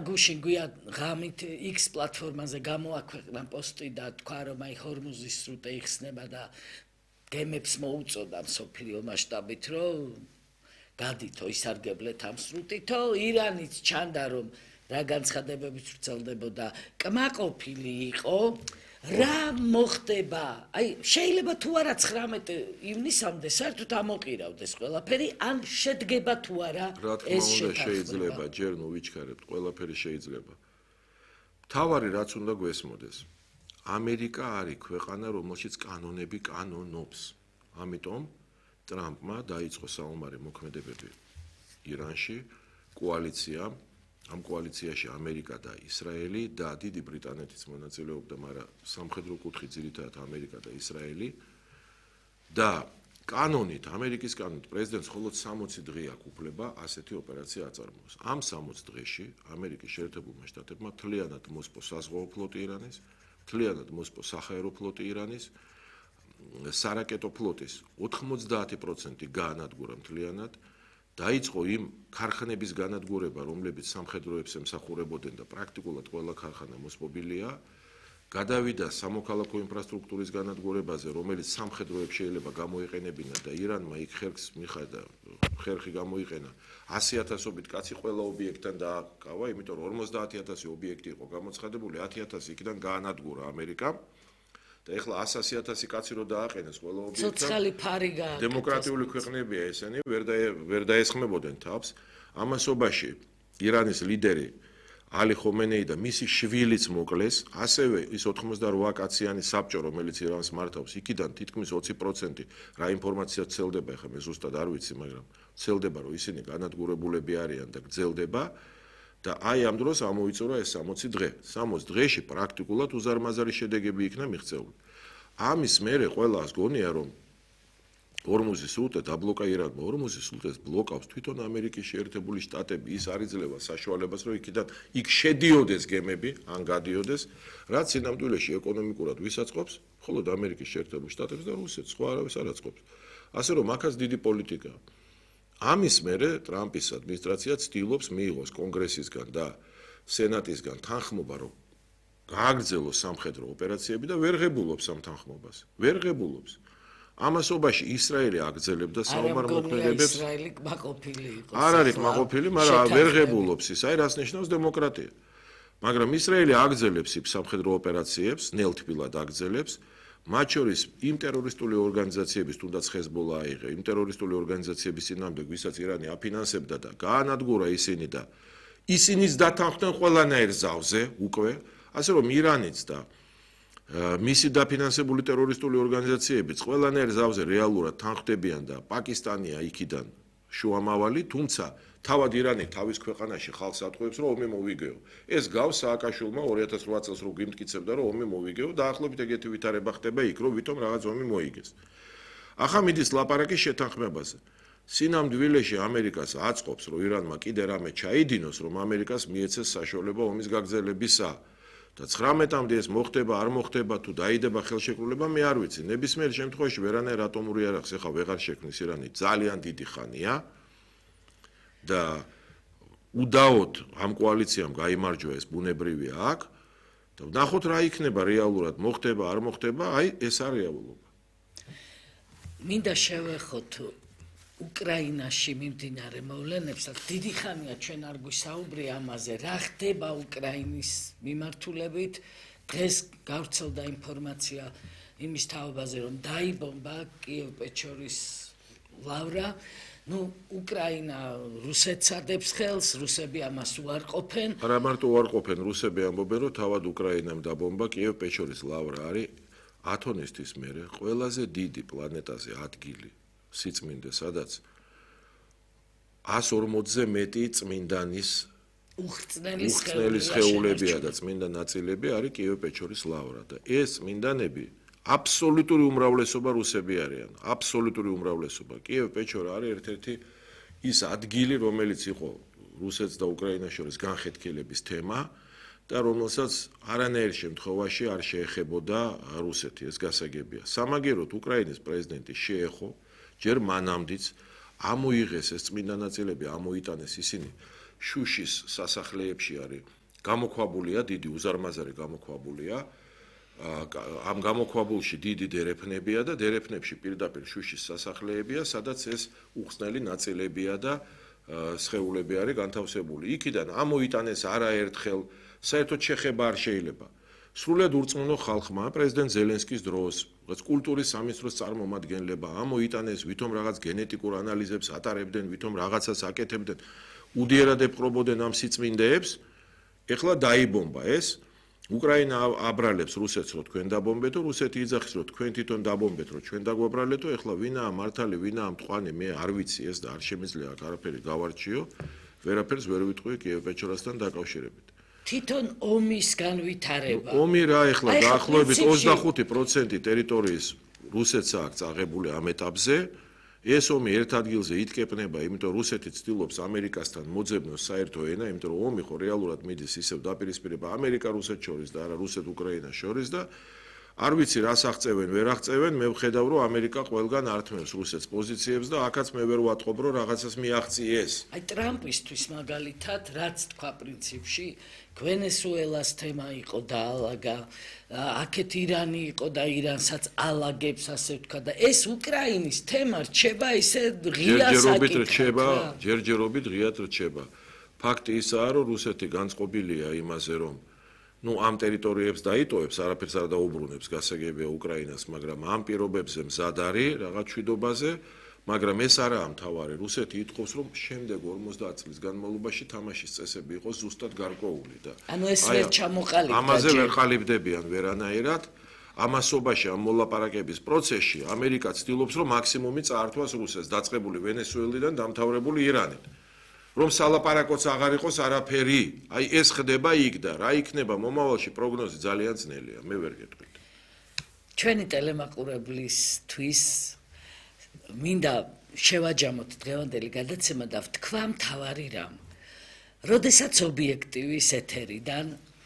გუშინ გვია ღამით X პლატფორმაზე გამოაქვეყნა პოსტი და თქვა რომ აი ჰორმუზის სრუტე იხსნება და გემებს მოუწოდა მსოფლიო მასშტაბით რომ გადითო ისარგებლეთ ამ სრუტითო ირანიც ჩანდა რომ რა განცხადებებით ვრცელდებოდა კმაყოფილი იყო რა მოხდება აი შეიძლება თუ არა 19 ივნისამდე საერთოდ ამოყირავდეს ყველაფერი ან შედგება თუ არა ეს შეიძლება ჯერ ნუ ვიჩქარებთ ყველაფერი შეიძლება თავარი რაც უნდა გვესმოდეს ამერიკა არის ქვეყანა რომელშიც კანონები კანონობს ამიტომ ტრამპმა დაიწყო საომარი მოქმედებები ირანში კოალიციამ ამ კოალიციაში ამერიკა და ისრაელი და დიდი ბრიტანეთიც მონაწილეობდა, მაგრამ სამხედრო კუთხით ძირითადად ამერიკა და ისრაელი და კანონით, ამერიკის კანონით პრეზიდენტს მხოლოდ 60 დღე აქვს უფლება ასეთი ოპერაცია აწარმოოს. ამ 60 დღეში ამერიკის შეერთებულმა შტატებმა მთლიანად მოსპო საზღვაო ფლოტი ირანის, მთლიანად მოსპო საჰაერო ფლოტი ირანის, სარაკეტო ფლოტის 90% გაანადგურა მთლიანად დაიწყო იმ ქარხნების განადგურება, რომლებიც სამხედროებს ემსახურებოდნენ და პრაქტიკულად ყველა ქარხანა მოსპობილია, გადავიდა სამოქალაქო ინფრასტრუქტურის განადგურებაზე, რომელიც სამხედროებს შეიძლება გამოიყენებინათ და ირანმა იქ ხერხი გამოიყენა 100,000-ობით კაცი ყველა ობიექტთან დააკავა, იმიტომ რომ 50,000 ობიექტი იყო გამოცხადებული, 10,000 იქიდან გაანადგურა ამერიკამ. და ეხლა 100,000 კაცი რო დააყენეს ყველა ობიექტთან. ცოცხალი ფარი გააკეთეს. დემოკრატიული ქვეყნებია ესენი, ვერ დაესხმებოდნენ თავს. ამასობაში ირანის ლიდერი ალი ხომენეი და მისი შვილიც მოკლეს, ასევე ის 88 კაციანი საბჭო, რომელიც ირანს მართავს, იქიდან თითქმის 20% რა ინფორმაცია ვრცელდება, ეხლა მე ზუსტად არ ვიცი, მაგრამ ვრცელდება, რომ ისინი განადგურებულები არიან და გრძელდება. და აი ამ დროს ამოიწურა ეს 60 დღე. 60 დღეში პრაქტიკულად უზარმაზარი შედეგები იქნა მიღწეული. ამის მერე ყველას გონია რომ ჰორმუზის სრუტე დაბლოკა ირანმა. ჰორმუზის სრუტეს ბლოკავს თვითონ ამერიკის შეერთებული შტატები. ის არ იძლევა საშუალებას რომ იქ შედიოდეს გემები, ან გადიოდეს, რაც სინამდვილეში ეკონომიკურად ვისაწყობს, მხოლოდ ამერიკის შეერთებულ შტატებს და რუსეთს, სხვა არავის არ აწყობს. ასე რომ აქაც დიდი პოლიტიკაა. ამის მერე ტრამპის ადმინისტრაცია ცდილობს მიიღოს კონგრესისგან და სენატისგან თანხმობა, რომ გააგრძელოს სამხედრო ოპერაციები და ვერ ღებულობს ამ თანხმობას. ვერ ღებულობს. ამასობაში ისრაელი აგრძელებდა საომარ მოქმედებებს. ისრაელი კმაყოფილი იყო. არ არის კმაყოფილი, მაგრამ ვერ ღებულობს ის, აი რას ნიშნავს დემოკრატია. მაგრამ ისრაელი აგრძელებს იმ სამხედრო ოპერაციებს, ნელთბილად აგრძელებს. მათ შორის იმ ტერორისტული ორგანიზაციების, თუნდაც ჰეზბოლა აიღე, იმ ტერორისტული ორგანიზაციების წინააღმდეგ, ვისაც ირანი აფინანსებდა და გაანადგურა ისინი და ისინიც დათანხმდნენ ყველანაირ ზავზე უკვე, ასე რომ ირანიც და მისი დაფინანსებული ტერორისტული ორგანიზაციებიც ყველანაირ ზავზე რეალურად თანხმდებიან და პაკისტანია იქიდან შუამავალი, თუმცა თავად ირანი თავის ქვეყანაში ხალხს ატყუებს, რომ ომი მოვიგეო. ეს გავს სააკაშვილმა 2008 წელს რო გიმტკიცებდა, რომ ომი მოვიგეო, დაახლოებით ეგეთი ვითარება ხდება იქ, რომ ვითომ რაღაც ომი მოიგეს. ახლა მიდის ლაპარაკი შეთანხმებაზე. სინამდვილეში ამერიკას აწყობს, რომ ირანმა კიდე რამე ჩაიდინოს, რომ ამერიკას მიეცეს საშუალება ომის გაგრძელებისა. და 19-მდე ეს მოხდება, არ მოხდება, თუ დაიდება ხელშეკრულება, მე არ ვიცი. ნებისმიერ შემთხვევაში ვერანაირ ატომური იარაღს ეხლა ვეღარ შექმნის ირანი, ძალიან დიდი ხანია. და უდაოდ ამ კოალიციამ გაიმარჯვა ეს ბუნებრივია აქ და ვნახოთ რა იქნება რეალურად მოხდება არ მოხდება აი ეს არის რეალობა. მინდა შევეხოთ უკრაინაში მიმდინარე მოვლენებს და დიდი ხანია ჩვენ არ გვისაუბრია ამაზე რა ხდება უკრაინის მიმართულებით. დღეს გავრცელდა ინფორმაცია იმის თაობაზე რომ დაიბომბა კიევ-პეჩორის ლავრა. უკრაინა რუსეთს ადებს ხელს, რუსები ამას უარყოფენ. არა მარტო უარყოფენ, რუსები ამბობენ, რომ თავად უკრაინამ დაბომბა კიევ-პეჩორის ლავრა არის ათონისთვის მერე ყველაზე დიდი პლანეტაზე ადგილი, სიწმინდე, სადაც 140-ზე მეტი წმინდანის უხრწნელი სხეულებია და წმინდა ნაწილები არის კიევ-პეჩორის ლავრა და ეს წმინდანები აბსოლუტური უმრავლესობა რუსები არიან. აბსოლუტური უმრავლესობა. კიევ-პეჩორა არის ერთ-ერთი ის ადგილი, რომელიც იყო რუსეთს და უკრაინას შორის განხეთქილების თემა და რომელსაც არანაირ შემთხვევაში არ შეეხებოდა რუსეთი, ეს გასაგებია. სამაგეროდ უკრაინის პრეზიდენტი შეეხო, ჯერ მანამდეც ამოიღეს ეს წმინდა ნაწილები, ამოიტანეს ისინი შუშის სასახლეებში არის გამოქვაბულია, დიდი უზარმაზარი გამოქვაბულია. ამ გამოქვაბულში დიდი დერეფნებია და დერეფნებში პირდაპირ შუშის სასახლეებია, სადაც ეს უხსნელი ნაწილებია და სხეულები არის განთავსებული. იქიდან ამოიტანეს არაერთხელ, საერთოდ შეხება არ შეიძლება. სრულად ურწმუნო ხალხმა პრეზიდენტ ზელენსკის დროს, რაღაც კულტურის სამინისტროს წარმომადგენლებმა ამოიტანეს, ვითომ რაღაც გენეტიკურ ანალიზებს ატარებდნენ, ვითომ რაღაცას აკეთებდნენ, უდიერად ეპყრობოდნენ ამ სიწმინდეებს. ეხლა დაიბომბა ეს. უკრაინა აბრალებს რუსეთს, რომ თქვენ დაბომბეთო, რუსეთი იძახის, რომ თქვენ თვითონ დაბომბეთ, რომ ჩვენ დაგვაბრალეთო. ეხლა ვინაა მართალი, ვინაა მტყვანი, მე არ ვიცი ეს და არ შემიძლია აქ არაფერი გავარჩიო. ვერაფერს ვერ ვიტყვი კიევ-პეჩორასთან დაკავშირებით. თვითონ ომის განვითარება. ომი რა ეხლა დაახლოებით 25% ტერიტორიის რუსეთს აქვს წაღებული ამ ეტაპზე. ეს ომი ერთ ადგილზე იტკეპნება, იმიტომ რუსეთი ცდილობს ამერიკასთან მოძებნოს საერთო ენა, იმიტომ რომ ომი ხო რეალურად მიდის ისევ დაპირისპირება ამერიკა-რუსეთს შორის და არა რუსეთ-უკრაინას შორის და არ ვიცი რას აღწევენ, ვერ აღწევენ, მე ვხედავ რომ ამერიკა ყველგან ართმევს რუსეთს პოზიციებს და აქაც მე ვერ ვატყობ რომ რაღაცას მიაღწიეს. აი ტრამპისთვის მაგალითად რაც თქვა პრინციპში ვენესუელას თემა იყო და ალაგა, აქეთ ირანი იყო და ირანსაც ალაგებს ასე ვთქვა და ეს უკრაინის თემა რჩება ისე ღია საკითხად. ჯერჯერობით ღიად რჩება. ფაქტი ისაა რომ რუსეთი განწყობილია იმაზე რომ ამ ტერიტორიებს დაიტოვებს, არაფერს არ დაუბრუნებს, გასაგებია უკრაინას, მაგრამ ამ პირობებზე მზად არის რაღაც მშვიდობაზე, მაგრამ ეს არაა მთავარი. რუსეთი ითხოვს, რომ შემდეგ 50 წლის განმავლობაში თამაშის წესები იყოს ზუსტად გარკვეული და ანუ ეს ვერ ჩამოყალიბდა. ამაზე ვერ ყალიბდებიან ვერანაირად. ამასობაში ამ მოლაპარაკების პროცესში ამერიკა ცდილობს, რომ მაქსიმუმი წაართვას რუსეთს, დაწყებული ვენესუელიდან დამთავრებული ირანით. რომ სალაპარაკოც აღარ იყოს არაფერი. აი ეს ხდება იქ და რა იქნება მომავალში პროგნოზი ძალიან ძნელია, მე ვერ გეტყვით. ჩვენი ტელემაყურებლისთვის მინდა შევაჯამოთ დღევანდელი გადაცემა და ვთქვა მთავარი რამ. როდესაც ობიექტივის ეთერიდან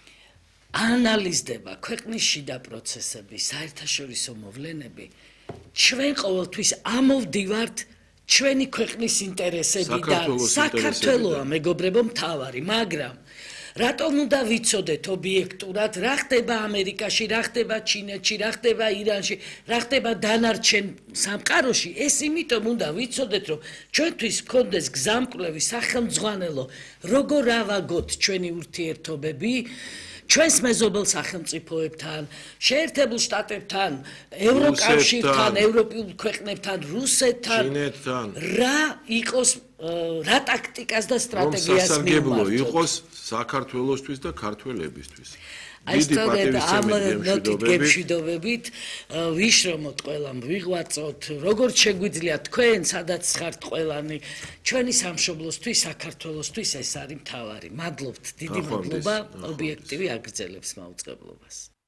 ანალიზდება ქვეყნის შიდა პროცესები, საერთაშორისო მოვლენები, ჩვენ ყოველთვის ამოვდივართ ჩვენი ქვეყნის ინტერესებიდან, საქართველოა მეგობრებო მთავარი, მაგრამ რატომ უნდა ვიცოდეთ ობიექტურად რა ხდება ამერიკაში, რა ხდება ჩინეთში, რა ხდება ირანში, რა ხდება დანარჩენ სამყაროში, ეს იმიტომ უნდა ვიცოდეთ, რომ ჩვენთვის გქონდეს გზამკვლევი სახელმძღვანელო, როგორ ავაგოთ ჩვენი ურთიერთობები ჩვენს მეზობელ სახელმწიფოებთან, შეერთებულ შტატებთან, ევროკავშირთან, ევროპულ ქვეყნებთან, რუსეთთან, ჩინეთთან, რა იყოს, რა ტაქტიკას და სტრატეგიას სასარგებლო იყოს საქართველოსთვის და ქართველებისთვის. აი სწორედ ამ ნოტით გემშვიდობებით ვიშრომოთ ყველამ, ვიღვაწოთ, როგორც შეგვიძლია თქვენ, სადაც ხართ ყველანი, ჩვენი სამშობლოსთვის, საქართველოსთვის ეს არის მთავარი. მადლობთ, დიდი მადლობა, ობიექტივი აგრძელებს მაუწყებლობას.